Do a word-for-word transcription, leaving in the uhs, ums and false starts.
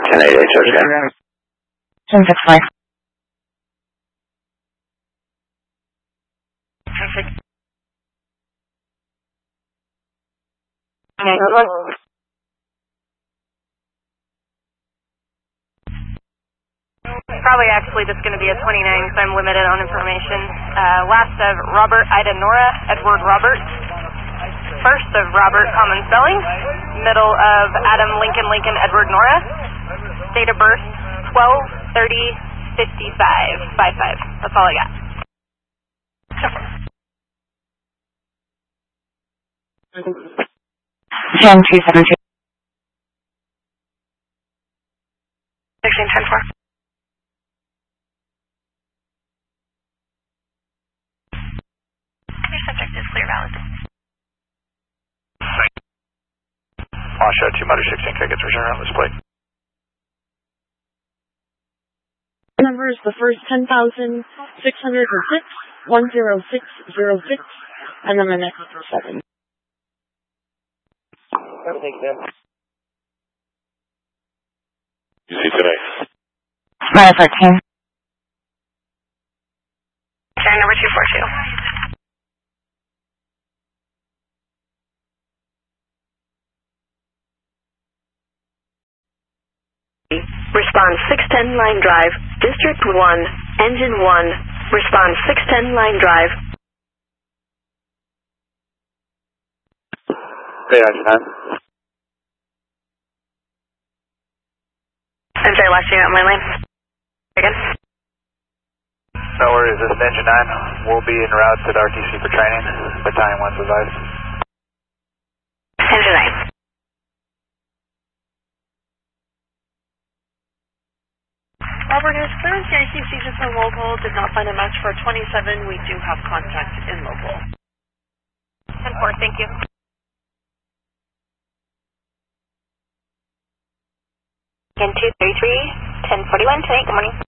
ten eight H, okay. ten six five. Perfect. Okay. Probably actually just going to be a twenty-nine because I'm limited on information. Uh, last of Robert, Ida, Nora, Edward, Robert. First of Robert, common spelling. Middle of Adam, Lincoln, Lincoln, Edward, Nora. Date of birth, twelve thirty fifty-five. five five. That's all I got. ten two seven two. sixteen ten four. Your subject is clear valid. Washoe two Motor sixteen tickets return on this plate. Number is the first ten thousand six hundred six, one zero six zero six, and then the next seven. You see today? Smile thirteen. Turn number two four two. Response six ten Line Drive, District one, Engine one. Response six ten Line Drive. Hey, Engine nine. I'm sorry, last unit on my lane. Again. No worries, this is Engine nine. We'll be en route to the R T C for training. Battalion one's advised. Engine nine. Robert, is clearance Yankee Station for local. Did not find a match for twenty-seven. We do have contact in local. ten four, thank you. Again, two thirty-three, ten forty-one, tonight, good morning.